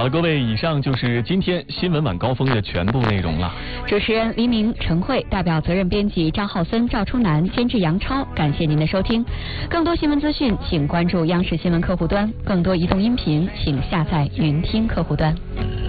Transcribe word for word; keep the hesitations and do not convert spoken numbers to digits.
好了，各位，以上就是今天新闻晚高峰的全部内容了。 主持人黎明、陈慧，代表责任编辑张浩森、赵初南，监制杨超，感谢您的收听。更多新闻资讯，请关注央视新闻客户端；更多移动音频，请下载云听客户端。